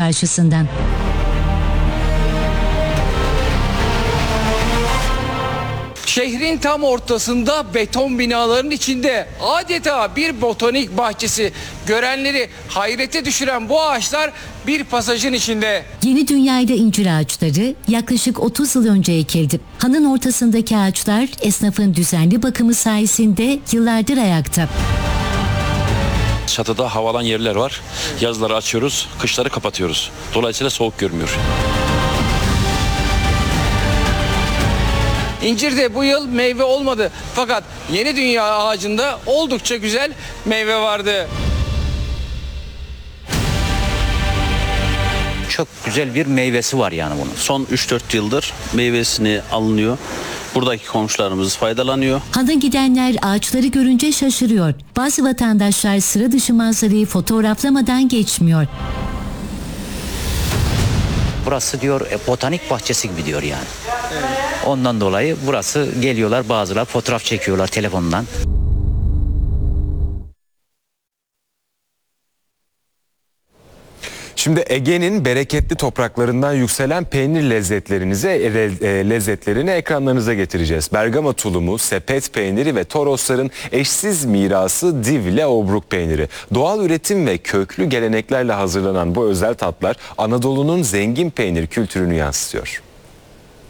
karşısından. Şehrin tam ortasında beton binaların içinde adeta bir botanik bahçesi. Görenleri hayrete düşüren bu ağaçlar bir pasajın içinde. Yeni Dünya'da incir ağaçları yaklaşık 30 yıl önce ekildi. Hanın ortasındaki ağaçlar esnafın düzenli bakımı sayesinde yıllardır ayakta. Çatıda havalan yerler var. Yazları açıyoruz, kışları kapatıyoruz. Dolayısıyla soğuk görmüyor. İncirde bu yıl meyve olmadı. Fakat Yeni Dünya ağacında oldukça güzel meyve vardı. Çok güzel bir meyvesi var yani bunun. Son 3-4 yıldır meyvesini alınıyor. Buradaki komşularımız faydalanıyor. Hana gidenler ağaçları görünce şaşırıyor. Bazı vatandaşlar sıra dışı manzarayı fotoğraflamadan geçmiyor. Burası diyor botanik bahçesi gibi diyor yani. Ondan dolayı burası geliyorlar, bazılar fotoğraf çekiyorlar telefondan. Şimdi Ege'nin bereketli topraklarından yükselen peynir lezzetlerini ekranlarınıza getireceğiz. Bergama tulumu, sepet peyniri ve Torosların eşsiz mirası Divle Obruk peyniri. Doğal üretim ve köklü geleneklerle hazırlanan bu özel tatlar Anadolu'nun zengin peynir kültürünü yansıtıyor.